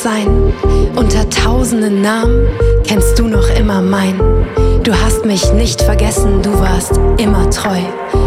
sein. Unter tausenden Namen kennst du noch immer meinen. Du hast mich nicht vergessen, du warst immer treu.